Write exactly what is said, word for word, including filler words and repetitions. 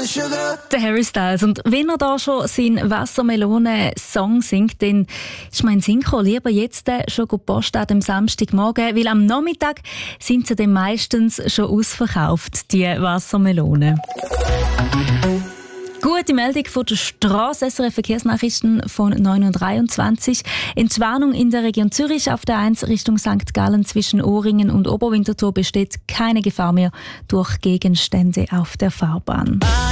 Der Harry Styles. Und wenn er da schon seinen Wassermelone-Song singt, dann ist mein Synchro lieber jetzt schon Post an dem Samstagmorgen, weil am Nachmittag sind sie dann meistens schon ausverkauft, die Wassermelonen. Gute Meldung von der Strasse, S R F Verkehrsnachrichten von neun Uhr dreiundzwanzig. Entwarnung in der Region Zürich auf der eins Richtung Sankt Gallen zwischen Ohringen und Oberwinterthur besteht keine Gefahr mehr durch Gegenstände auf der Fahrbahn.